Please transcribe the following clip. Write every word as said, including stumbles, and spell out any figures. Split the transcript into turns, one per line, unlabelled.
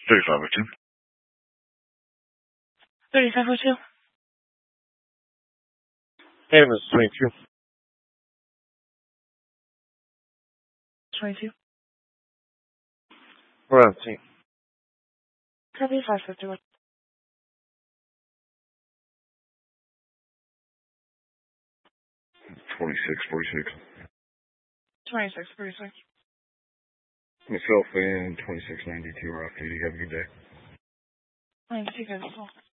thirty-five oh two.
thirty-five oh two.
Payment is twenty-two.
twenty-two.
We're on team.
Copy five fifty-one.
twenty-six forty-six.
twenty-six forty-six.
Myself and twenty-six ninety-two are off duty. Have a good day.
Thanks, you guys as well.